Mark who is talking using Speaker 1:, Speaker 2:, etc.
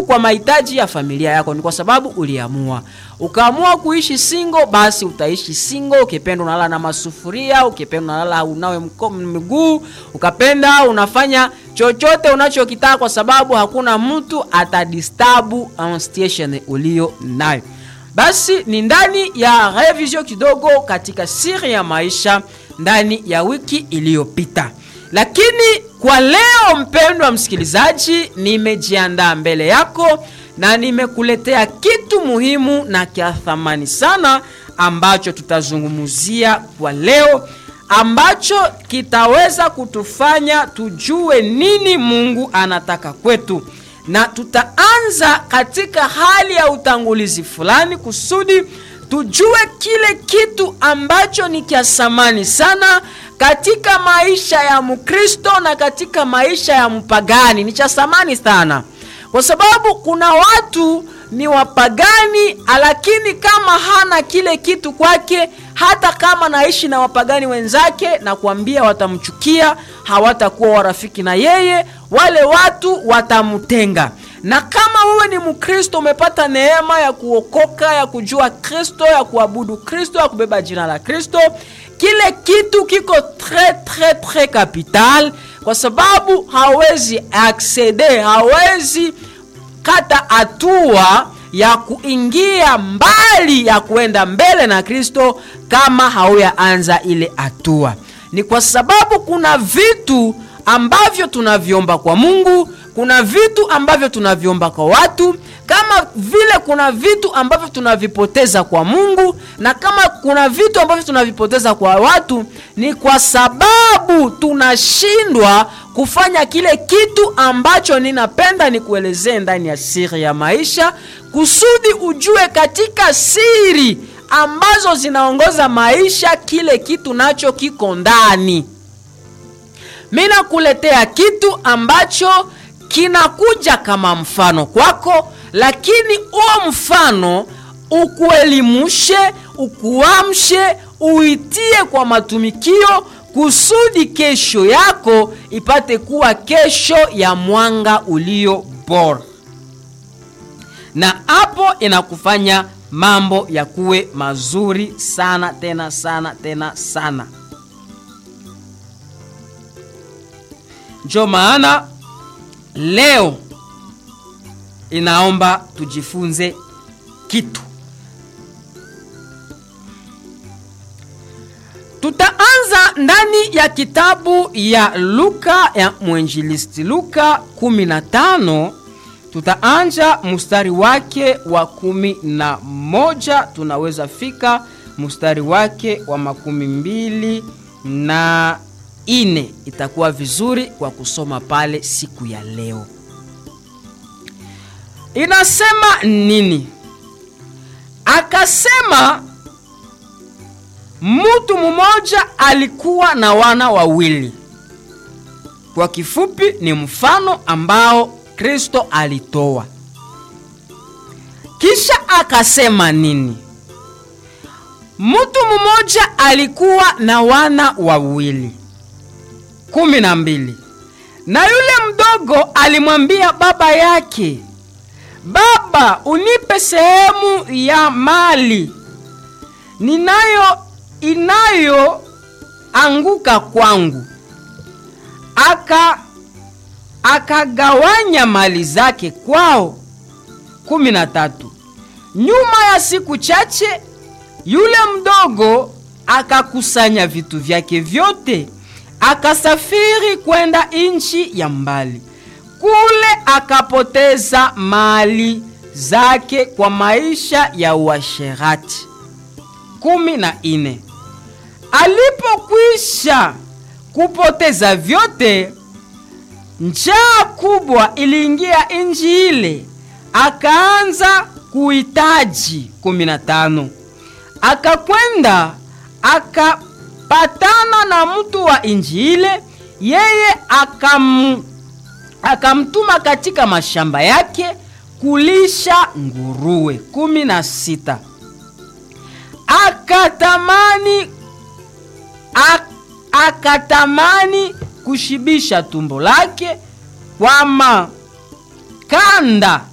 Speaker 1: kwa mahitaji ya familia yako. Ni kwa sababu uliamua. Ukaamua kuishi single, basi utaishi single. Ukipenda unalala na masufuria, ukipenda unalala unawe miguu, ukapenda unafanya chochote unachokitaka, kwa sababu hakuna mtu atadisturb station ulio nayo. Basi ni ndani ya revision kidogo katika siri ya maisha ndani ya wiki iliyopita. Lakini kwa leo, mpendwa msikilizaji, nimejiandaa mbele yako na nimekuletea kitu muhimu na kia thamani sana ambacho tutazungumzia kwa leo, ambacho kitaweza kutufanya tujue nini Mungu anataka kwetu. Na tutaanza katika hali ya utangulizi fulani kusudi tujue kile kitu ambacho ni kia thamani sana katika maisha ya Mkristo na katika maisha ya mpagani. Ni cha thamani sana kwa sababu kuna watu ni wapagani, lakini kama hana kile kitu kwake, hata kama naishi na wapagani wenzake, na kuambia watamchukia, hawatakuwa warafiki na yeye, wale watu watamutenga. Na kama wewe ni Mkristo, umepata neema ya kuokoka, ya kujua Kristo, ya kuabudu Kristo, ya kubeba jina la Kristo, kile kitu kiko très capital, kwa sababu hawezi acceder, hawezi kata hatua ya kuingia mbali, ya kuenda mbele na Kristo kama hauyaanza ile hatua. Ni kwa sababu kuna vitu ambavyo tunaviomba kwa Mungu, kuna vitu ambavyo tunaviomba kwa watu, kama vile kuna vitu ambavyo tunavipoteza kwa Mungu, na kama kuna vitu ambavyo tunavipoteza kwa watu, ni kwa sababu tunashindwa kufanya kile kitu ambacho ninapenda nikuelezee ndani ya siri ya maisha, kusudi ujue katika siri ambazo zinaongoza maisha kile kitu nacho kiko ndani. Mimi nakuletea kitu ambacho kinakuja kama mfano kwako, lakini huo mfano ukuelimushe, ukuamshe, uitie kwa matumikio, kusudi kesho yako ipate kuwa kesho ya mwanga ulio bora. Na hapo inakufanya mambo ya kuwe mazuri sana, tena sana, tena sana. Ndio maana leo inaomba tujifunze kitu. Tutaanza ndani ya kitabu ya Luka, ya mwinjilisti Luka 15. Tutaanza mstari wake wa 11, tunaweza fika mstari wake wa 24. Itakuwa vizuri kwa kusoma pale siku ya leo. Inasema nini? Akasema, mtu mmoja alikuwa na wana wawili. Kwa kifupi ni mfano ambao Kristo alitoa. Kisha akasema nini? Mtu mmoja alikuwa na wana wawili. 12. Na yule mdogo alimwambia baba yake, baba, unipe sehemu ya mali inayo anguka kwangu. Akagawanya mali zake kwao. 13. Nyuma ya siku chache yule mdogo akakusanya vitu vyake vyote, akasafiri kwenda nchi ya mbali. Kule akapoteza mali zake kwa maisha ya uasherati. 14. Alipokwisha kupoteza vyote, njaa kubwa iliingia nchi ile, akaanza kuhitaji. 15. Akakwenda akapatana na mtu wa nchi ile, yeye akamtuma katika mashamba yake kulisha nguruwe. 16. Akatamani kushibisha tumbo lake kwa makanda